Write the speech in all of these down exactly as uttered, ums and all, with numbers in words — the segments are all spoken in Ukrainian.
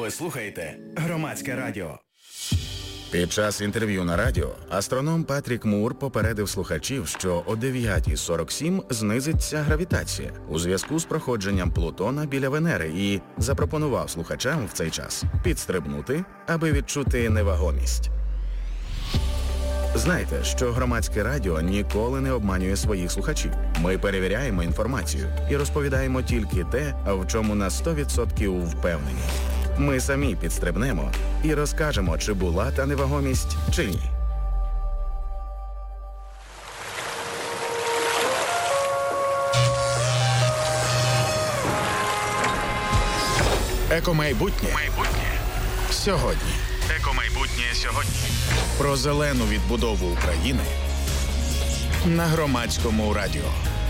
Ви слухаєте Громадське радіо. Під час інтерв'ю на радіо астроном Патрік Мур попередив слухачів, що о дев'ята сорок сім знизиться гравітація у зв'язку з проходженням Плутона біля Венери і запропонував слухачам в цей час підстрибнути, аби відчути невагомість. Знайте, що Громадське радіо ніколи не обманює своїх слухачів. Ми перевіряємо інформацію і розповідаємо тільки те, в чому на сто відсотків впевнені. Ми самі підстрибнемо і розкажемо, чи була та невагомість, чи ні. Екомайбутнє. Майбутнє. Сьогодні. Екомайбутнє сьогодні. Про зелену відбудову України на Громадському радіо.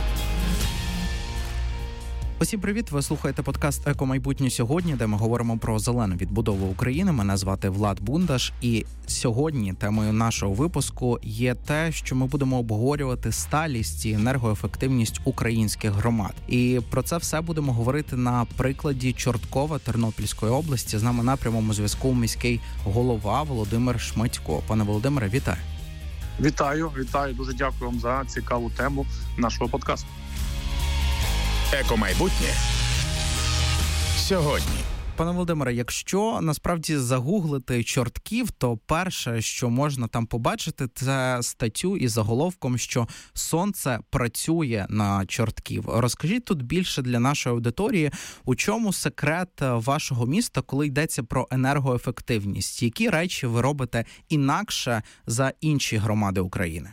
Усім привіт! Ви слухаєте подкаст «Еко-майбутнє сьогодні», де ми говоримо про зелену відбудову України. Мене звати Влад Бундаш, і сьогодні темою нашого випуску є те, що ми будемо обговорювати сталість і енергоефективність українських громад. І про це все будемо говорити на прикладі Чорткова Тернопільської області. З нами на прямому зв'язку міський голова Володимир Шматько. Пане Володимире, вітаю! Вітаю, вітаю. Дуже дякую вам за цікаву тему нашого подкасту. Екомайбутнє сьогодні. Пане Володимире, якщо насправді загуглити Чортків, то перше, що можна там побачити, це статтю із заголовком, що сонце працює на Чортків. Розкажіть тут більше для нашої аудиторії, у чому секрет вашого міста, коли йдеться про енергоефективність? Які речі ви робите інакше за інші громади України?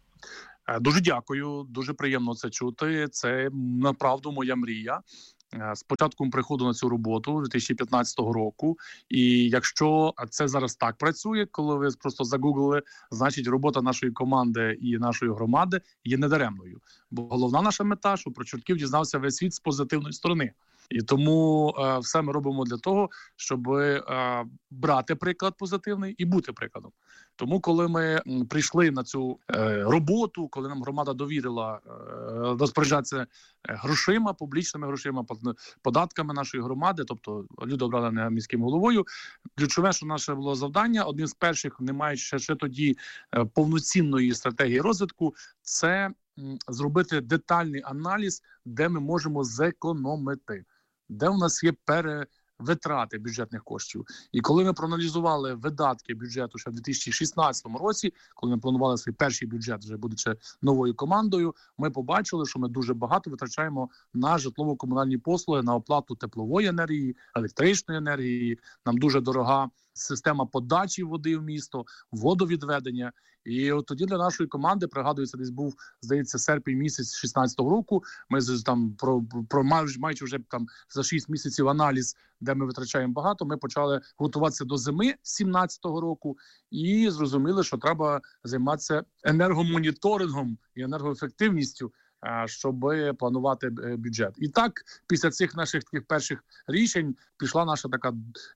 Дуже дякую, дуже приємно це чути. Це, направду, моя мрія. З початком приходу на цю роботу дві тисячі п'ятнадцятого року. І якщо це зараз так працює, коли ви просто загуглили, значить робота нашої команди і нашої громади є недаремною. Бо головна наша мета, щоб про Чортків дізнався весь світ з позитивної сторони. І тому е, все ми робимо для того, щоб е, брати приклад позитивний і бути прикладом. Тому, коли ми м, прийшли на цю е, роботу, коли нам громада довірила е, розпоряджатися грошима, публічними грошима, податками нашої громади, тобто люди обрали мене міським головою, ключове, що наше було завдання, одним з перших, не маючи ще, ще тоді е, повноцінної стратегії розвитку, це м, зробити детальний аналіз, де ми можемо зекономити. Де у нас є перевитрати бюджетних коштів. І коли ми проаналізували видатки бюджету ще в дві тисячі шістнадцятому році, коли ми планували свій перший бюджет, вже будучи новою командою, ми побачили, що ми дуже багато витрачаємо на житлово-комунальні послуги, на оплату теплової енергії, електричної енергії. Нам дуже дорога система подачі води в місто, водовідведення. І от тоді для нашої команди, пригадується, десь був, здається, серпень місяць шістнадцятого року, ми там про, про майже, майже вже там за шість місяців аналіз, де ми витрачаємо багато, ми почали готуватися до зими сімнадцятого року і зрозуміли, що треба займатися енергомоніторингом і енергоефективністю, щоб планувати бюджет. І так, після цих наших таких перших рішень пішла наша така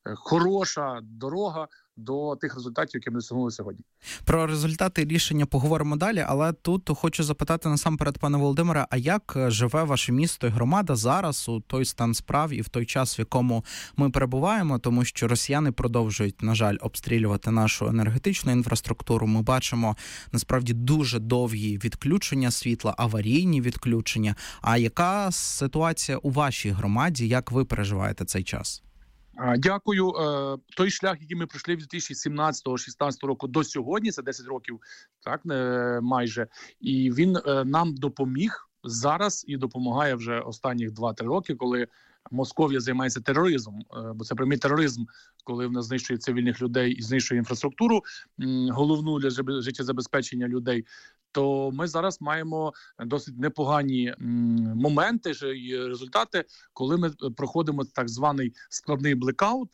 хороша дорога до тих результатів, які ми досягнули сьогодні. Про результати рішення поговоримо далі, але тут хочу запитати насамперед, пане Володимире, а як живе ваше місто і громада зараз у той стан справ і в той час, в якому ми перебуваємо, тому що росіяни продовжують, на жаль, обстрілювати нашу енергетичну інфраструктуру. Ми бачимо, насправді, дуже довгі відключення світла, аварійні відключення. А яка ситуація у вашій громаді, як ви переживаєте цей час? Дякую. Той шлях, який ми пройшли від дві тисячі сімнадцятого шістнадцятого року до сьогодні, це десять років, так, майже, і він нам допоміг зараз і допомагає вже останніх два-три роки, коли Московія займається тероризмом, бо це прямий тероризм, коли вона знищує цивільних людей і знищує інфраструктуру, головну для життєзабезпечення людей, то ми зараз маємо досить непогані моменти і результати, коли ми проходимо так званий складний блекаут,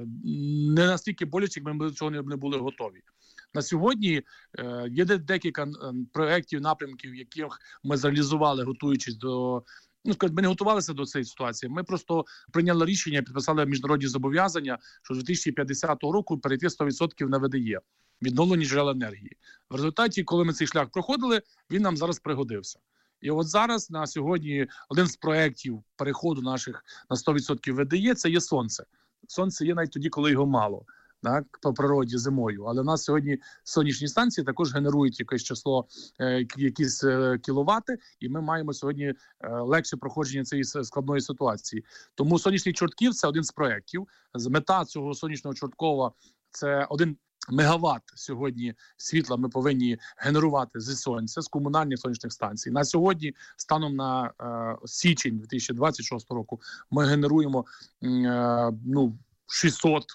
не настільки боляче, як ми до цього не були готові. На сьогодні е, є декілька проєктів, напрямків, яких ми зреалізували, готуючись до... Ну, скажімо, ми не готувалися до цієї ситуації. Ми просто прийняли рішення, підписали міжнародні зобов'язання, що з дві тисячі п'ятдесятого року перейти сто відсотків на ВДЕ, відновлені джерела енергії. В результаті, коли ми цей шлях проходили, він нам зараз пригодився. І от зараз, на сьогодні, один з проєктів переходу наших на сто відсотків ВДЕ – це є сонце. сонце є навіть тоді, коли його мало. Так, по природі зимою, але в нас сьогодні сонячні станції також генерують якесь число, е, якісь е, кіловати, і ми маємо сьогодні е, легше проходження цієї складної ситуації. Тому сонячний Чортків – це один з проєктів. Мета цього сонячного Чорткова – це один мегаватт сьогодні світла ми повинні генерувати зі сонця, з комунальних сонячних станцій. На сьогодні, станом на е, січень дві тисячі двадцять шостого року, ми генеруємо е, ну, шістсот,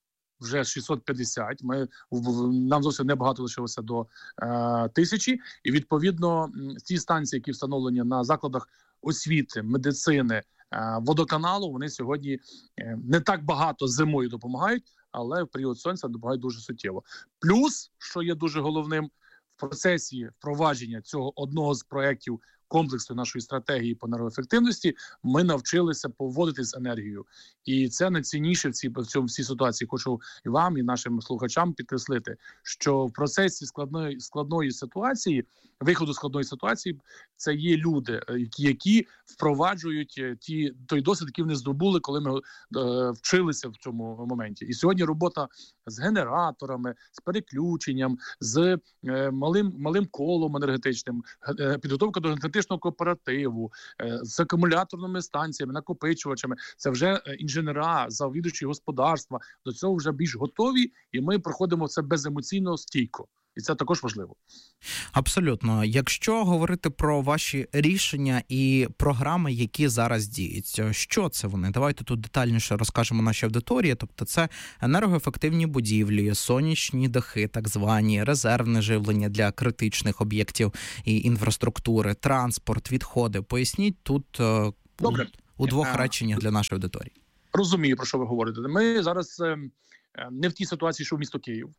вже шістсот п'ятдесят. Ми, нам зовсім небагато лишилося до е, тисячі. І, відповідно, ті станції, які встановлені на закладах освіти, медицини, е, водоканалу, вони сьогодні е, не так багато зимою допомагають, але в період сонця допомагають дуже суттєво. Плюс, що є дуже головним, в процесі впровадження цього одного з проєктів комплексу нашої стратегії по енергоефективності, ми навчилися поводитись з енергією. І це найцінніше в цій, в цьому всій ситуації. Хочу і вам, і нашим слухачам підкреслити, що в процесі складної, складної ситуації, виходу з складної ситуації, це є люди, які, які впроваджують ті, той досвід, який вони здобули, коли ми е, вчилися в цьому моменті. І сьогодні робота з генераторами, з переключенням, з е, малим, малим колом енергетичним, е, підготовка до енергетичного кооперативу, е, з акумуляторними станціями, накопичувачами. Це вже інженера, завідувачі господарства. До цього вже більш готові, і ми проходимо це беземоційно, стійко. І це також важливо. Абсолютно. Якщо говорити про ваші рішення і програми, які зараз діють, що це вони? Давайте тут детальніше розкажемо нашій аудиторії. Тобто це енергоефективні будівлі, сонячні дахи, так звані, резервне живлення для критичних об'єктів і інфраструктури, транспорт, відходи. Поясніть тут Добре. у двох реченнях для нашої аудиторії. Розумію, про що ви говорите. Ми зараз не в тій ситуації, що в місто Київ,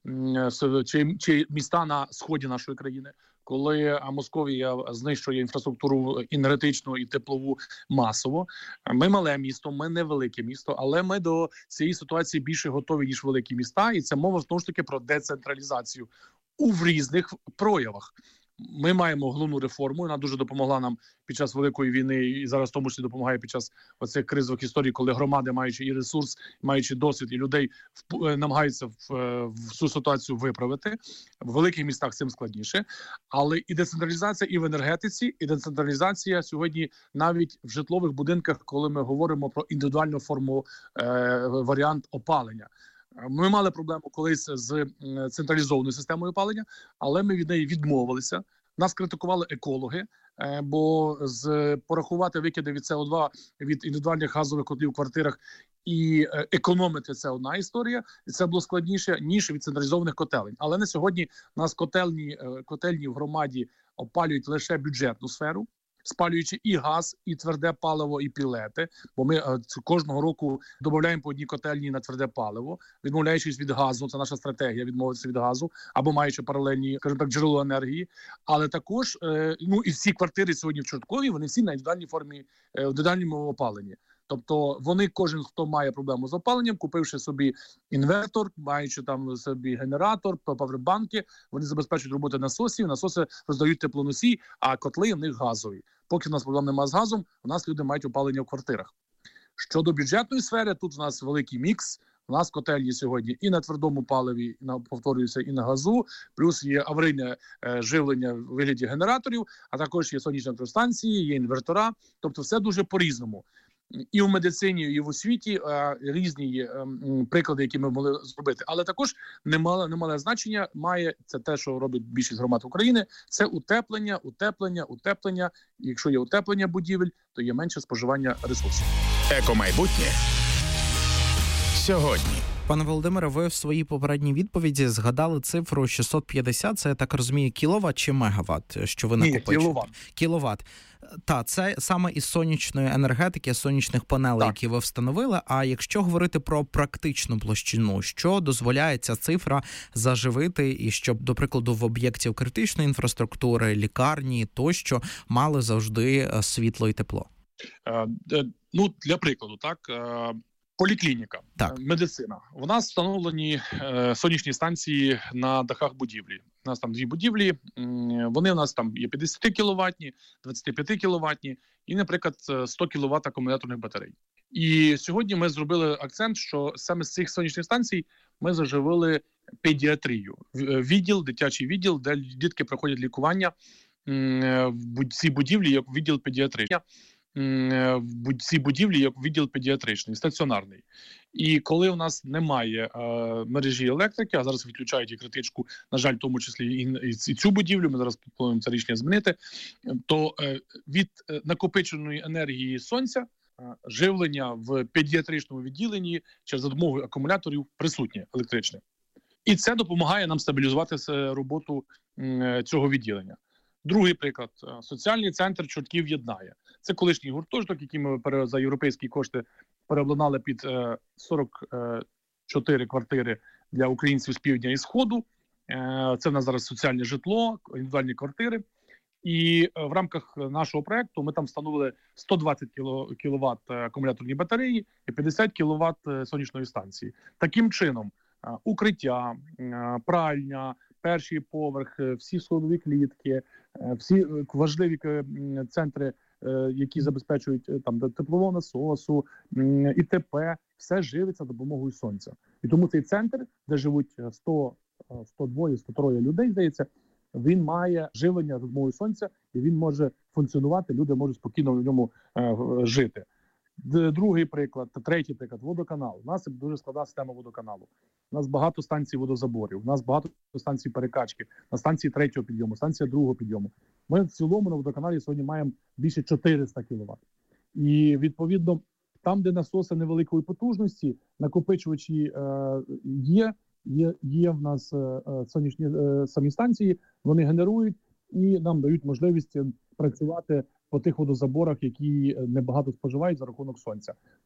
чи, чи міста на сході нашої країни, коли Московія знищує інфраструктуру енергетичну і теплову масово. Ми мале місто, ми не велике місто, але ми до цієї ситуації більше готові, ніж великі міста, і це мова, знову ж таки, про децентралізацію у різних проявах. Ми маємо головну реформу, вона дуже допомогла нам під час Великої війни і зараз в тому числі допомагає під час оцих кризових історій, коли громади, маючи і ресурс, маючи досвід, і людей в, намагаються в, в цю ситуацію виправити. В великих містах цим складніше. Але і децентралізація і в енергетиці, і децентралізація сьогодні навіть в житлових будинках, коли ми говоримо про індивідуальну форму, е, варіант опалення. Ми мали проблему колись з централізованою системою опалення, але ми від неї відмовилися. Нас критикували екологи, бо з порахувати викиди від С О два від індивідуальних газових котлів в квартирах і економити – це одна історія, і це було складніше, ніж від централізованих котелень. Але на сьогодні нас котельні, котельні в громаді опалюють лише бюджетну сферу, спалюючи і газ, і тверде паливо, і пілети, бо ми е, кожного року додаємо по одній котельні на тверде паливо, відмовляючись від газу, це наша стратегія, відмовитися від газу, або маючи паралельні, скажімо так, джерело енергії. Але також, е, ну і всі квартири сьогодні в Чорткові, вони всі на індивідуальній формі, е, в індивідуальному опаленні. Тобто вони, кожен, хто має проблему з опаленням, купивши собі інвертор, маючи там собі генератор, павербанки, вони забезпечують роботу насосів, насоси роздають теплоносій, а котли в них газові. Поки в нас проблем немає з газом, у нас люди мають опалення в квартирах. Щодо бюджетної сфери, тут у нас великий мікс. У нас котельні сьогодні і на твердому паливі, і на, повторююся, і на газу, плюс є аварійне е, живлення в вигляді генераторів, а також є сонячні електростанції, є інвертора, тобто все дуже по-різному. І в медицині, і в освіті е, різні є е, приклади, які ми могли зробити. Але також немале, немале значення має це те, що робить більшість громад України, це утеплення, утеплення, утеплення. І якщо є утеплення будівель, то є менше споживання ресурсів. Екомайбутнє сьогодні. Пане Володимире, ви в своїй попередній відповіді згадали цифру шістсот п'ятдесят, це, я так розумію, кіловат чи мегаватт, що ви накопичуєте? Ні, кіловат. Кіловат. Так, це саме із сонячної енергетики, сонячних панелей, так, які ви встановили. А якщо говорити про практичну площину, що дозволяє ця цифра заживити і щоб, до прикладу, в об'єктів критичної інфраструктури, лікарні тощо мали завжди світло і тепло? Е, ну, для прикладу, так, е... поліклініка, так, медицина. У нас встановлені е, сонячні станції на дахах будівлі. У нас там дві будівлі, вони у нас там є п'ятдесят кіловатні, двадцять п'ять кіловатні і, наприклад, сто кіловат акумуляторних батарей. І сьогодні ми зробили акцент, що саме з цих сонячних станцій ми заживили педіатрію. Відділ, дитячий відділ, де дітки проходять лікування в цій будівлі як відділ педіатричний. В цій будівлі як відділ педіатричний, стаціонарний. І коли у нас немає е, мережі електрики, а зараз відключають і критичку, на жаль, в тому числі і, і цю будівлю, ми зараз плануємо це рішення змінити, то е, від е, накопиченої енергії сонця е, живлення в педіатричному відділенні через допомогою акумуляторів присутнє електричне. І це допомагає нам стабілізувати роботу е, цього відділення. Другий приклад. Соціальний центр «Чортків єднає». Це колишній гуртожиток, який ми за європейські кошти переобладнали під сорок чотири квартири для українців з півдня і сходу. Це в нас зараз соціальне житло, індивідуальні квартири. І в рамках нашого проєкту ми там встановили сто двадцять кіловат акумуляторні батареї і п'ятдесят кіловат сонячної станції. Таким чином, укриття, пральня, перший поверх, всі сходові клітки, всі важливі центри, які забезпечують там теплового насосу, І Т П, все живиться допомогою сонця. І тому цей центр, де живуть сто, сто два, сто три людей, здається, він має живлення за допомогою сонця, і він може функціонувати, люди можуть спокійно в ньому е, жити. Другий приклад, третій приклад – водоканал. У нас дуже складна система водоканалу. У нас багато станцій водозаборів, у нас багато станцій перекачки, на станції третього підйому, станція другого підйому. Ми в цілому на водоканалі сьогодні маємо більше чотириста кіловат. І, відповідно, там, де насоси невеликої потужності, накопичувачі е, є, є, є в нас е, сонячні е, самі станції, вони генерують і нам дають можливість працювати по тих водозаборах, які небагато споживають за рахунок сонця.